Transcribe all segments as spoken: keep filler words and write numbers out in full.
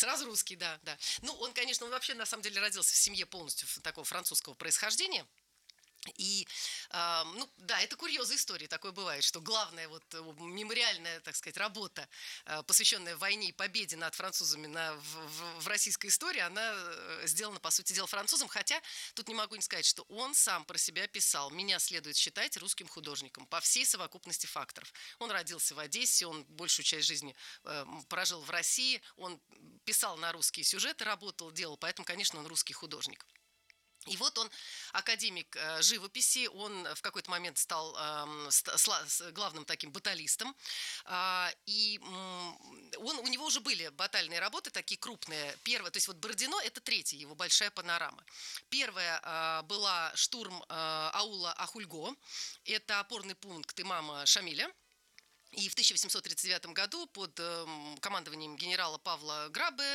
Сразу русский, да, да. Ну, он, конечно, он вообще, на самом деле, родился в семье полностью такого французского происхождения. И, э, ну, да, это курьезная история, такое бывает, что главная вот мемориальная, так сказать, работа, э, посвященная войне и победе над французами на, в, в, в российской истории, она сделана, по сути дела, французом, хотя тут не могу не сказать, что он сам про себя писал: «Меня следует считать русским художником по всей совокупности факторов». Он родился в Одессе, он большую часть жизни э, прожил в России, он писал на русские сюжеты, работал, делал, поэтому, конечно, он русский художник. И вот он академик э, живописи, он в какой-то момент стал э, ст- главным таким баталистом, э, и э, он, у него уже были батальные работы, такие крупные. Первая, то есть вот Бородино – это третья его большая панорама. Первая э, была штурм э, аула Ахульго, это опорный пункт имама Шамиля. И в тысяча восемьсот тридцать девятом году под э, командованием генерала Павла Грабе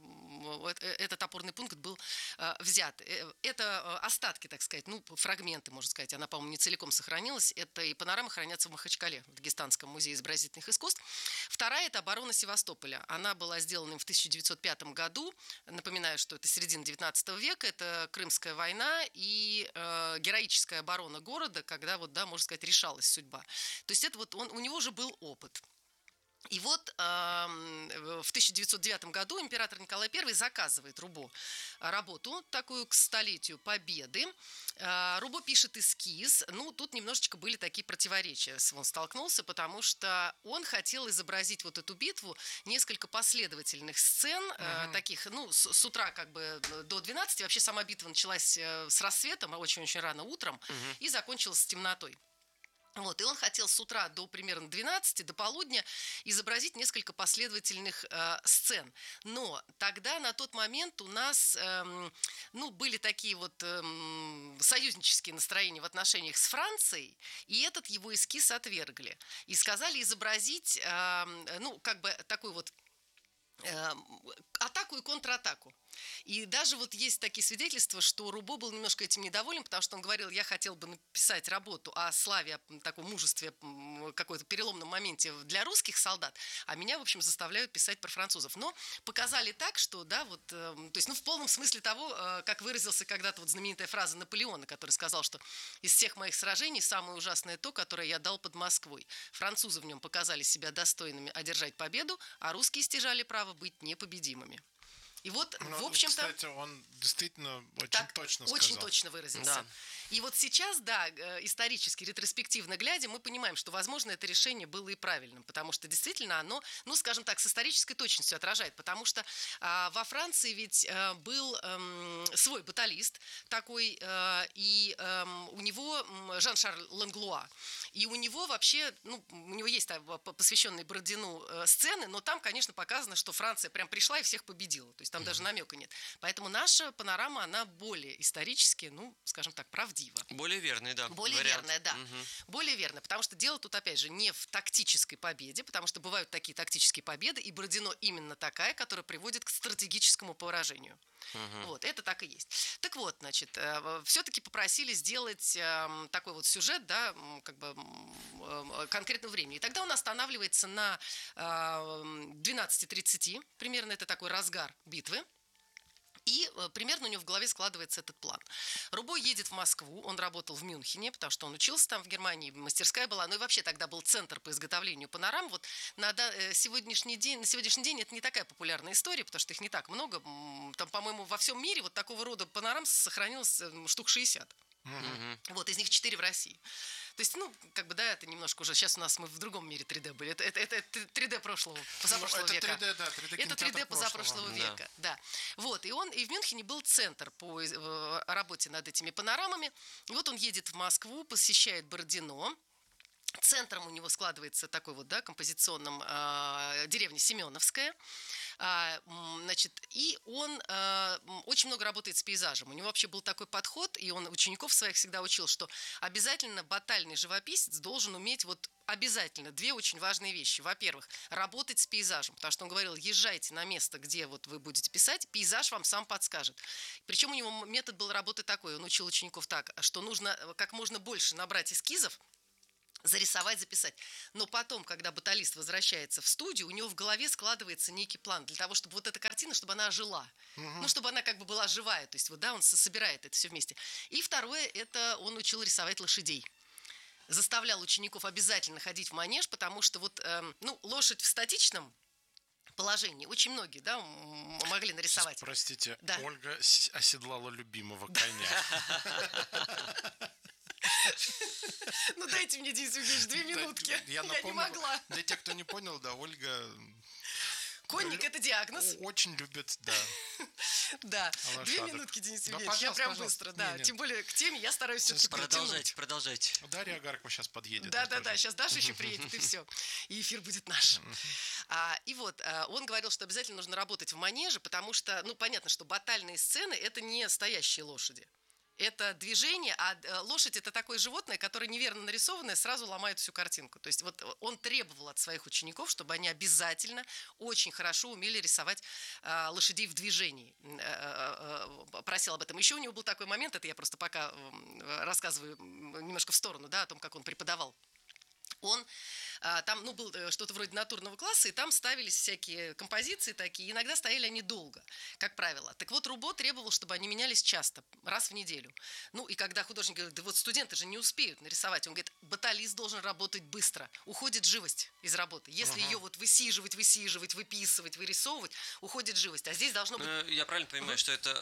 э, этот опорный пункт был э, взят. Это остатки, так сказать, ну, фрагменты, можно сказать. Она, по-моему, не целиком сохранилась. Это и панорамы хранятся в Махачкале, в Дагестанском музее изобразительных искусств. Вторая – это оборона Севастополя. Она была сделана в тысяча девятьсот пятом году. Напоминаю, что это середина девятнадцатого века, это Крымская война и э, героическая оборона города, когда, вот, да, можно сказать, решалась судьба. То есть это вот он, у него уже был опыт. И вот э, в тысяча девятьсот девятом году император Николай Первый заказывает Рубо работу такую к столетию Победы. Э, Рубо пишет эскиз. Ну, тут немножечко были такие противоречия. Он столкнулся, потому что он хотел изобразить вот эту битву, несколько последовательных сцен, э, угу. таких, ну, с, с утра как бы до двенадцати. Вообще сама битва началась с рассветом, очень-очень рано утром, угу. и закончилась с темнотой. Вот, и он хотел с утра до примерно двенадцати, до полудня, изобразить несколько последовательных э, сцен. Но тогда, на тот момент, у нас э, ну, были такие вот э, союзнические настроения в отношениях с Францией, и этот его эскиз отвергли. И сказали изобразить, э, ну, как бы такой вот э, атаку и контратаку. И даже вот есть такие свидетельства, что Рубо был немножко этим недоволен, потому что он говорил: я хотел бы написать работу о славе, о таком мужестве, какой-то переломном моменте для русских солдат, а меня, в общем, заставляют писать про французов. Но показали так, что, да, вот, то есть, ну, в полном смысле того, как выразился когда-то вот знаменитая фраза Наполеона, который сказал, что из всех моих сражений самое ужасное то, которое я дал под Москвой. Французы в нем показали себя достойными одержать победу, а русские стяжали право быть непобедимыми. И вот, ну, в общем-то... Кстати, он действительно очень так, точно сказал. Очень точно выразился. Да. И вот сейчас, да, исторически, ретроспективно глядя, мы понимаем, что, возможно, это решение было и правильным, потому что действительно оно, ну, скажем так, с исторической точностью отражает, потому что а, во Франции ведь а, был а, свой баталист такой, а, и а, у него Жан-Шарль Ланглуа, и у него вообще, ну, у него есть там, посвященные Бородину сцены, но там, конечно, показано, что Франция прям пришла и всех победила, то есть там mm-hmm. даже намека нет. Поэтому наша панорама, она более исторически, ну, скажем так, правдива. Более верный, да. Более вариант. верная, да. Угу. Более верная, потому что дело тут, опять же, не в тактической победе, потому что бывают такие тактические победы, и Бородино именно такая, которая приводит к стратегическому поражению. Угу. Вот, это так и есть. Так вот, значит, все-таки попросили сделать такой вот сюжет, да, как бы конкретного времени. И тогда он останавливается на двенадцати тридцати, примерно это такой разгар битвы. И примерно у него в голове складывается этот план. Рубо едет в Москву, он работал в Мюнхене, потому что он учился там в Германии, мастерская была, ну и вообще тогда был центр по изготовлению панорам. Вот на сегодняшний день, на сегодняшний день это не такая популярная история, потому что их не так много. Там, по-моему, во всем мире вот такого рода панорам сохранилось штук шестьдесят. Mm-hmm. Вот, из них четыре в России. То есть, ну, как бы, да, это немножко уже... Сейчас у нас мы в другом мире три дэ были. Это, это, это три дэ прошлого, позапрошлого ну, это века. три дэ, да, три дэ это три дэ позапрошлого да. века, да. Вот, и он, и в Мюнхене был центр по работе над этими панорамами. И вот он едет в Москву, посещает Бородино. Центром у него складывается такой вот, да, композиционном э, деревня Семеновская. А, значит, и он э, очень много работает с пейзажем. У него вообще был такой подход, и он учеников своих всегда учил, что обязательно батальный живописец должен уметь вот обязательно две очень важные вещи. Во-первых, работать с пейзажем, потому что он говорил: езжайте на место, где вот вы будете писать, пейзаж вам сам подскажет. Причем у него метод был работы такой, он учил учеников так, что нужно как можно больше набрать эскизов, зарисовать, записать. Но потом, когда баталист возвращается в студию, у него в голове складывается некий план для того, чтобы вот эта картина, чтобы она ожила. Угу. Ну, чтобы она как бы была живая. То есть вот, да, он собирает это все вместе. И второе, это он учил рисовать лошадей. Заставлял учеников обязательно ходить в манеж, потому что вот, эм, ну, лошадь в статичном положении очень многие, да, могли нарисовать. Сейчас, простите, да. Ольга оседлала любимого коня. Ну, дайте мне, Денис Евгеньевич, две минутки. Я не могла. Для тех, кто не понял, да, Ольга... Конник – это диагноз. Очень любит, да. Да. Две минутки, Денис Евгеньевич. Я прям быстро, да. Тем более к теме я стараюсь все-таки притянуть. Продолжайте, продолжайте. Дарья Агаркова сейчас подъедет. Да-да-да, сейчас Даша еще приедет, и все. И эфир будет наш. И вот, он говорил, что обязательно нужно работать в манеже, потому что, ну, понятно, что батальные сцены – это не стоящие лошади. Это движение, а лошадь – это такое животное, которое неверно нарисованное сразу ломает всю картинку. То есть вот он требовал от своих учеников, чтобы они обязательно очень хорошо умели рисовать э, лошадей в движении. Э, э, просил об этом. Еще у него был такой момент, это я просто пока э, рассказываю немножко в сторону, да, о том, как он преподавал. Он там, ну, был что-то вроде натурного класса, и там ставились всякие композиции такие, иногда стояли они долго, как правило. Так вот, Рубо требовал, чтобы они менялись часто, раз в неделю. Ну, и когда художник говорит, да вот студенты же не успеют нарисовать, он говорит, баталист должен работать быстро, уходит живость из работы. Если uh-huh. ее вот высиживать, высиживать, выписывать, вырисовывать, уходит живость. А здесь должно быть... Ну, я правильно понимаю, uh-huh. что это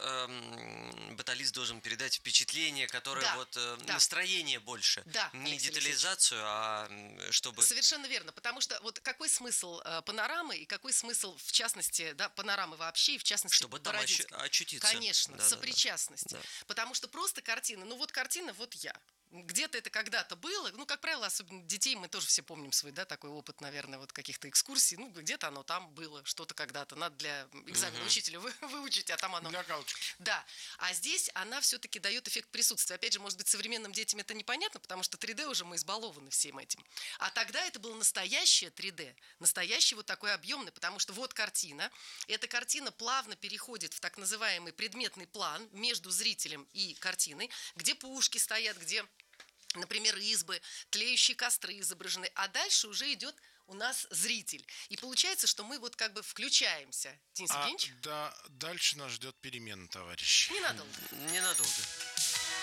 э, баталист должен передать впечатление, которое да, вот э, да. настроение больше, да, не Алексей детализацию, а чтобы... Совершенно верно, потому что вот какой смысл э, панорамы и какой смысл, в частности, да, панорамы вообще, и в частности, чтобы там ощу- очутиться. Конечно, да, сопричастность. Да, да. Потому что просто картина, ну вот картина, вот я. Где-то это когда-то было, ну, как правило, особенно детей, мы тоже все помним свой, да, такой опыт, наверное, вот каких-то экскурсий, ну, где-то оно там было, что-то когда-то, надо для экзамена uh-huh. учителя вы, выучить, а там оно... Для галочки. Да, а здесь она все-таки дает эффект присутствия. Опять же, может быть, современным детям это непонятно, потому что три дэ уже мы избалованы всем этим. А тогда это было настоящее три дэ, настоящий вот такой объемный, потому что вот картина, эта картина плавно переходит в так называемый предметный план между зрителем и картиной, где пушки стоят, где... Например, избы, тлеющие костры изображены, а дальше уже идет у нас зритель. И получается, что мы вот как бы включаемся. Денис а, Евгеньевич? Да, дальше нас ждет перемена, товарищ. Ненадолго. Ненадолго.